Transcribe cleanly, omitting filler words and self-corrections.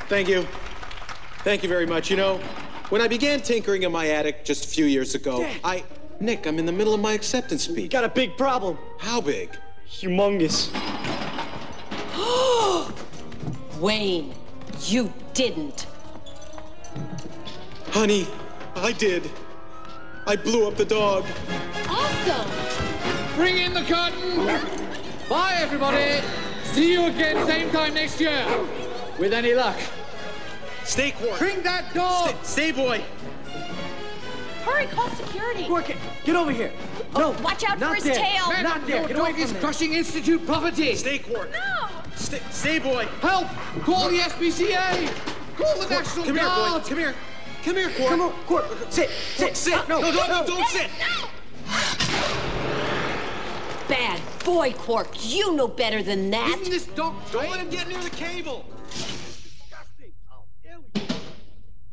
Thank you. Thank you very much. You know, when I began tinkering in my attic just a few years ago, Dad. Nick, I'm in the middle of my acceptance speech. Got a big problem. How big? Humongous. Wayne, you didn't. Honey, I did. I blew up the dog. Awesome! Bring in the curtain. Bye, everybody. See you again same time next year. With any luck. Stay, Quark. Bring that dog. Stay, boy. Hurry, call security. Quark, get over here. No, Watch out not for his there. tail. Man, Not there. your Get away dog from is there. crushing Institute property. Stay, Quark. No! Stay, boy. Help! Call the SPCA. Call the National Come here, boy. Guard. Come here. Come here, Quark. Come on, Quark. Sit. Sit. No, Don't sit. Bad boy, Quark. You know better than that. Isn't this dog Don't let him get near the cable.